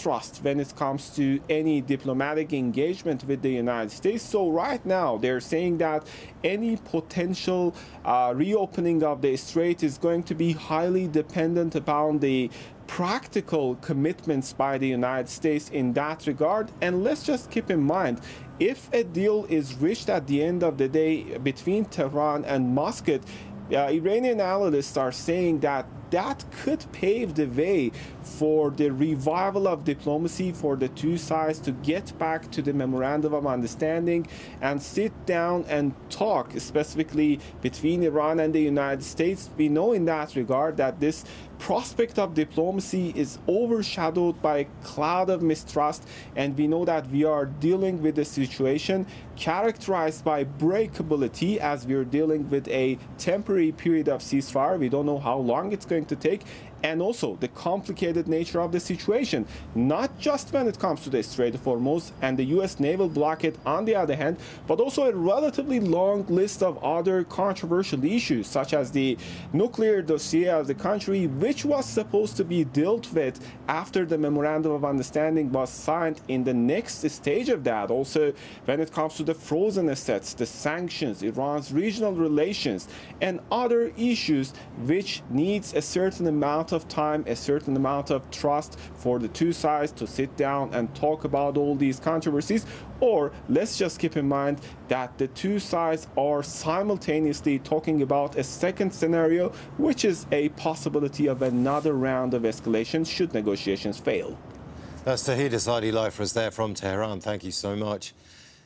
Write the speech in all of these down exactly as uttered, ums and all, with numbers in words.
mistrust when it comes to any diplomatic engagement with the United States. So right now they're saying that any potential uh, reopening of the strait is going to be highly dependent upon the practical commitments by the United States in that regard. And let's just keep in mind, if a deal is reached at the end of the day between Tehran and Muscat, uh, Iranian analysts are saying that that could pave the way for the revival of diplomacy for the two sides to get back to the memorandum of understanding and sit down and talk, specifically between Iran and the United States. We know in that regard that this prospect of diplomacy is overshadowed by a cloud of mistrust, and we know that we are dealing with a situation characterized by breakability as we are dealing with a temporary period of ceasefire. We don't know how long it's going to take, and also the complicated nature of the situation, not just when it comes to the Strait of Hormuz and the U S naval blockade on the other hand, but also a relatively long list of other controversial issues, such as the nuclear dossier of the country, which was supposed to be dealt with after the Memorandum of Understanding was signed in the next stage of that. Also, when it comes to the frozen assets, the sanctions, Iran's regional relations, and other issues which needs a certain amount of time, a certain amount of trust for the two sides to sit down and talk about all these controversies. Or let's just keep in mind that the two sides are simultaneously talking about a second scenario, which is a possibility of another round of escalation should negotiations fail. That's Tahir Desadi live for us there from Tehran. Thank you so much.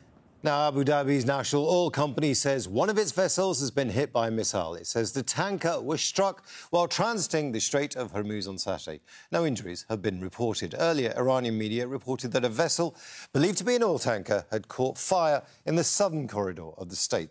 Now, Abu Dhabi's national oil company says one of its vessels has been hit by a missile. It says the tanker was struck while transiting the Strait of Hormuz on Saturday. No injuries have been reported. Earlier, Iranian media reported that a vessel believed to be an oil tanker had caught fire in the southern corridor of the state.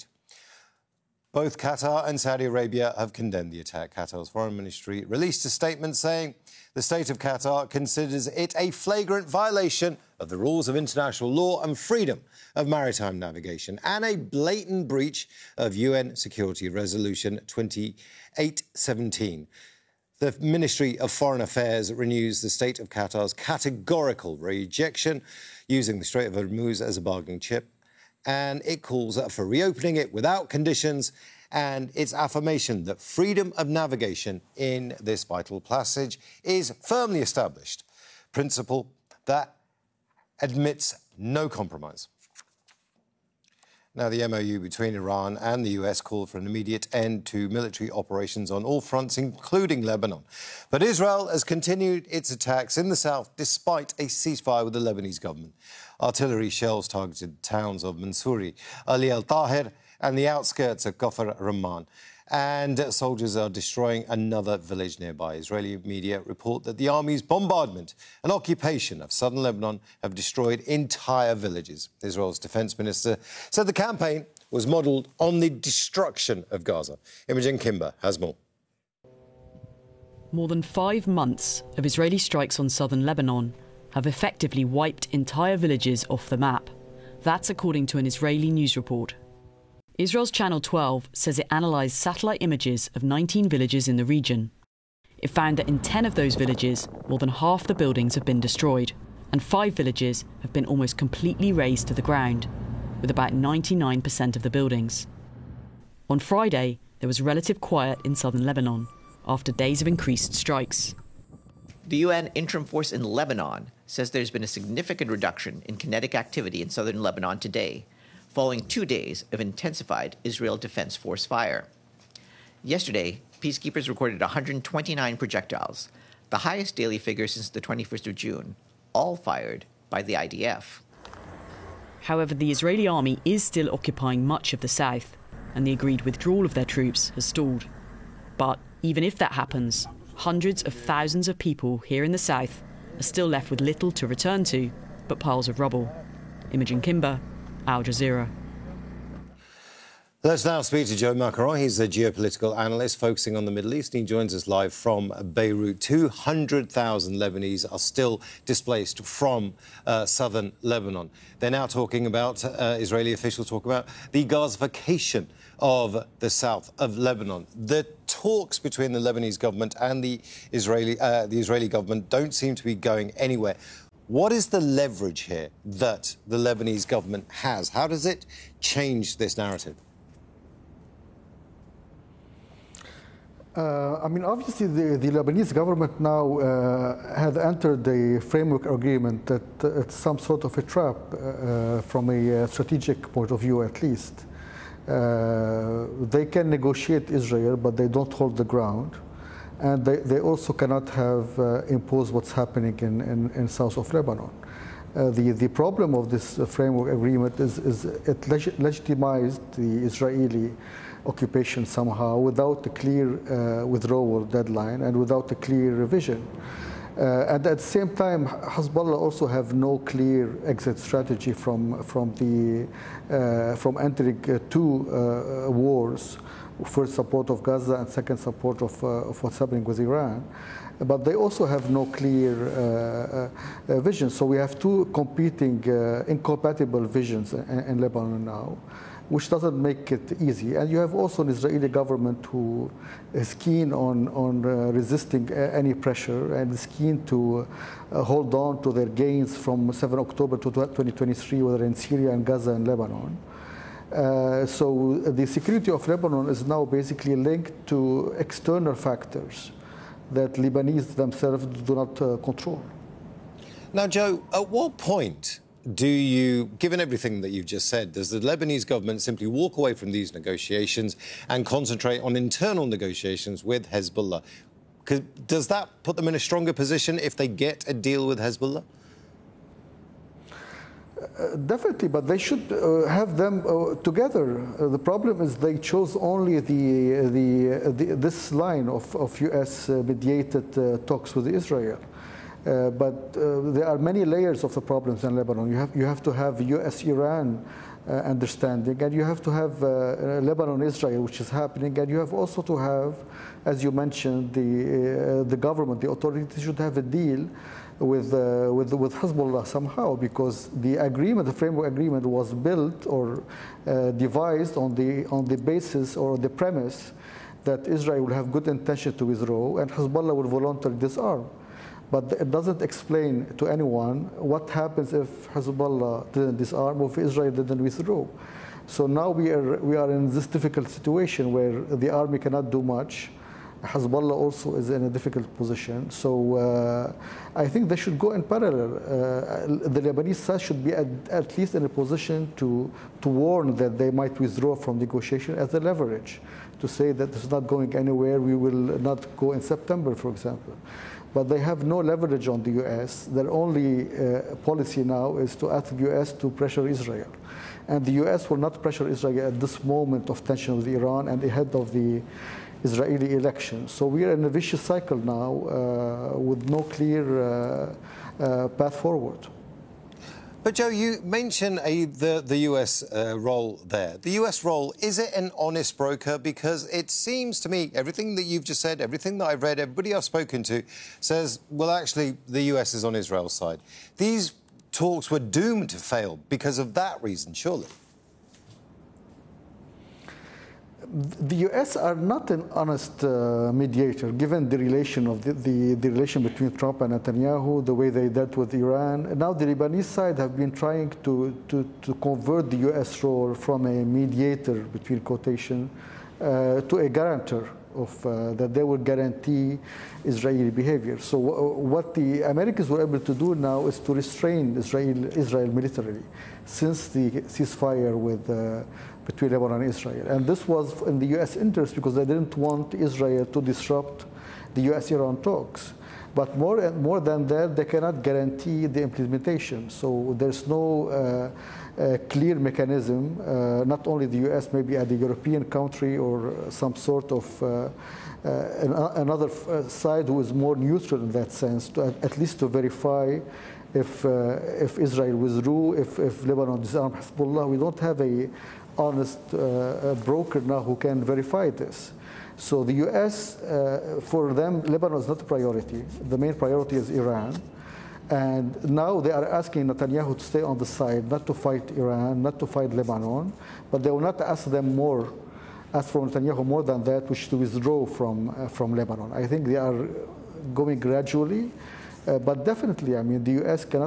Both Qatar and Saudi Arabia have condemned the attack. Qatar's foreign ministry released a statement saying the state of Qatar considers it a flagrant violation of the rules of international law and freedom of maritime navigation and a blatant breach of U N Security Resolution twenty-eight seventeen. The Ministry of Foreign Affairs renews the state of Qatar's categorical rejection using the Strait of Hormuz as a bargaining chip, and it calls for reopening it without conditions, and its affirmation that freedom of navigation in this vital passage is firmly established, principle that admits no compromise. Now, the M O U between Iran and the U S called for an immediate end to military operations on all fronts, including Lebanon. But Israel has continued its attacks in the south despite a ceasefire with the Lebanese government. Artillery shells targeted towns of Mansouri, Ali al-Tahir and the outskirts of Kafr Ramman. And soldiers are destroying another village nearby. Israeli media report that the army's bombardment and occupation of southern Lebanon have destroyed entire villages. Israel's defense minister said the campaign was modelled on the destruction of Gaza. Imogen Kimber has more. More than five months of Israeli strikes on southern Lebanon have effectively wiped entire villages off the map. That's according to an Israeli news report. Israel's Channel twelve says it analysed satellite images of nineteen villages in the region. It found that in ten of those villages, more than half the buildings have been destroyed, and five villages have been almost completely razed to the ground, with about ninety-nine percent of the buildings. On Friday, there was relative quiet in southern Lebanon, after days of increased strikes. The U N interim force in Lebanon says there's been a significant reduction in kinetic activity in southern Lebanon today, following two days of intensified Israel Defense Force fire. Yesterday, peacekeepers recorded one hundred twenty-nine projectiles, the highest daily figure since the twenty-first of June, all fired by the I D F. However, the Israeli army is still occupying much of the south, and the agreed withdrawal of their troops has stalled. But even if that happens, hundreds of thousands of people here in the south are still left with little to return to but piles of rubble. Imogen Kimber, Al Jazeera. Let's now speak to Joe Macaron. He's a geopolitical analyst focusing on the Middle East. He joins us live from Beirut. two hundred thousand Lebanese are still displaced from uh, southern Lebanon. They're now talking about, uh, Israeli officials talk about, the Gazification of the south of Lebanon. The talks between the Lebanese government and the Israeli, uh, the Israeli government don't seem to be going anywhere. What is the leverage here that the Lebanese government has? How does it change this narrative? Uh, I mean, obviously, the, the Lebanese government now uh, has entered a framework agreement that uh, it's some sort of a trap uh, from a uh, strategic point of view, at least. Uh, they can negotiate Israel, but they don't hold the ground. And they, they also cannot have uh, imposed what's happening in, in, in south of Lebanon. Uh, the, the problem of this uh, framework agreement is, is it leg legitimized the Israeli occupation somehow without a clear uh, withdrawal deadline and without a clear vision. Uh, and at the same time, Hezbollah also have no clear exit strategy from, from, the, uh, from entering uh, two uh, wars. First, support of Gaza, and second, support of, uh, of what's happening with Iran. But they also have no clear uh, uh, vision. So we have two competing, uh, incompatible visions in, in Lebanon now, which doesn't make it easy. And you have also an Israeli government who is keen on, on uh, resisting any pressure and is keen to uh, hold on to their gains from seven October to twenty twenty-three, whether in Syria and Gaza and Lebanon. Uh, so the security of Lebanon is now basically linked to external factors that Lebanese themselves do not uh, control. Now, Joe, at what point do you, given everything that you've just said, does the Lebanese government simply walk away from these negotiations and concentrate on internal negotiations with Hezbollah? Does that put them in a stronger position if they get a deal with Hezbollah? Uh, definitely, but they should uh, have them uh, together. Uh, the problem is they chose only the, the, the this line of, of U S mediated uh, talks with Israel. Uh, but uh, there are many layers of the problems in Lebanon. You have, you have to have U S Iran uh, understanding, and you have to have uh, Lebanon-Israel, which is happening, and you have also to have, as you mentioned, the, uh, the government, the authorities should have a deal with, uh, with, with Hezbollah somehow, because the agreement, the framework agreement was built or uh, devised on the, on the basis or the premise that Israel will have good intention to withdraw and Hezbollah will voluntarily disarm. But it doesn't explain to anyone what happens if Hezbollah didn't disarm or if Israel didn't withdraw. So now we are, we are in this difficult situation where the army cannot do much. Hezbollah also is in a difficult position. So uh, I think they should go in parallel. Uh, the Lebanese side should be at, at least in a position to, to warn that they might withdraw from negotiation as a leverage, to say that it's not going anywhere, we will not go in September, for example. But they have no leverage on the U S. Their only uh, policy now is to ask the U S to pressure Israel. And the U S will not pressure Israel at this moment of tension with Iran and ahead of the Israeli election. So we are in a vicious cycle now uh, with no clear uh, uh, path forward. But Joe, you mentioned a, the, the U S uh, role there. The U S role, is it an honest broker? Because it seems to me, everything that you've just said, everything that I've read, everybody I've spoken to says, well, actually, the U S is on Israel's side. These talks were doomed to fail because of that reason, surely. The U S are not an honest uh, mediator, given the relation of the, the, the relation between Trump and Netanyahu, the way they dealt with Iran. And now the Lebanese side have been trying to, to, to convert the U S role from a mediator, between quotation, uh, to a guarantor of uh, that they will guarantee Israeli behavior. So what the Americans were able to do now is to restrain Israel, Israel militarily since the ceasefire with uh, between Lebanon and Israel. And this was in the U S interest because they didn't want Israel to disrupt the U S Iran talks. But more, more than that, they cannot guarantee the implementation. So there's no uh, uh, clear mechanism, uh, not only the U S, maybe at the European country or some sort of uh, uh, another side who is more neutral in that sense, to, at least to verify if, uh, if Israel withdrew, if, if Lebanon disarmed Hezbollah. We don't have a honest uh, broker now who can verify this. So the U S, uh, for them, Lebanon is not a priority. The main priority is Iran. And now they are asking Netanyahu to stay on the side, not to fight Iran, not to fight Lebanon, but they will not ask them more, ask from Netanyahu more than that, which to withdraw from, uh, from Lebanon. I think they are going gradually, uh, but definitely, I mean, the U S cannot